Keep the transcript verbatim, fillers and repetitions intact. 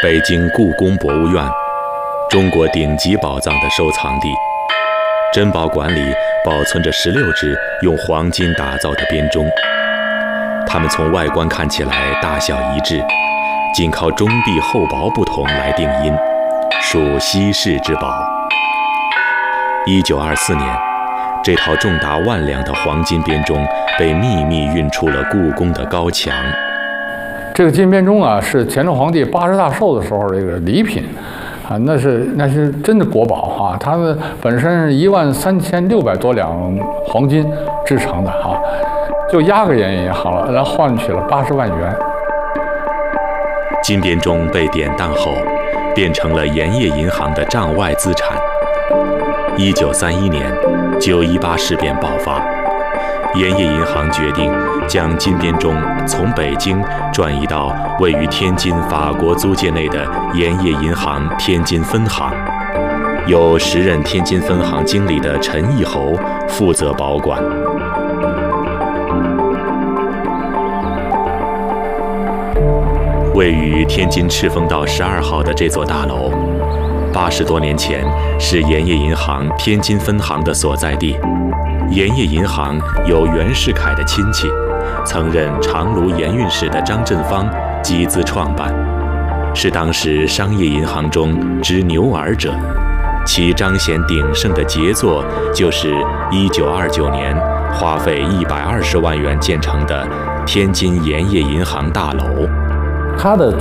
北京故宫博物院，中国顶级宝藏的收藏地。珍宝馆里保存着十六只用黄金打造的编钟，它们从外观看起来大小一致，仅靠钟壁厚薄不同来定音，属稀世之宝。一九二四年，这套重达万两的黄金编钟被秘密运出了故宫的高墙。 这个金编钟啊，是乾隆皇帝八十大寿的时候这个礼品，啊，那是那是真的国宝啊！它们本身是一万三千六百多两黄金制成的啊，就押个盐银行了，然后换取了八十万元。 金编钟被典当后，变成了盐业银行的账外资产。一九三一年，九一八事变爆发，盐业银行决定将金编钟从北京转移到位于天津法国租界内的盐业银行天津分行，由时任天津分行经理的陈义侯负责保管。位于天津赤峰道十二号的这座大楼，八十多年前是盐业银行天津分行的所在地。盐业银行有袁世凯的亲戚，曾任长芦盐运使的张振芳集资创办，是当时商业银行中之牛耳者。其彰显鼎盛的杰作，就是一九二九年花费一百二十万元建成的天津盐业银行大楼。 它的